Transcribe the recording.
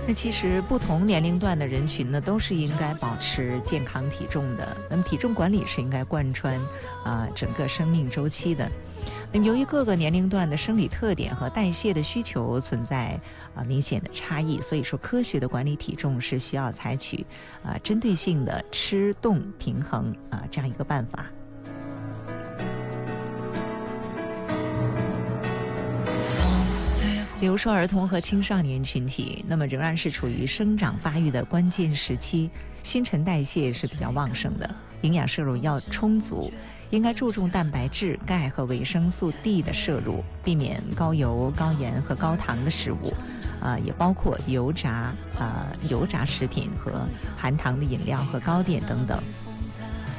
那其实不同年龄段的人群呢，都是应该保持健康体重的。那么体重管理是应该贯穿整个生命周期的。那么由于各个年龄段的生理特点和代谢的需求存在明显的差异，所以说科学的管理体重是需要采取针对性的吃动平衡这样一个办法。比如说儿童和青少年群体，那么仍然是处于生长发育的关键时期，新陈代谢是比较旺盛的，营养摄入要充足，应该注重蛋白质、钙和维生素 D 的摄入，避免高油、高盐和高糖的食物，也包括油炸食品和含糖的饮料和糕点等等。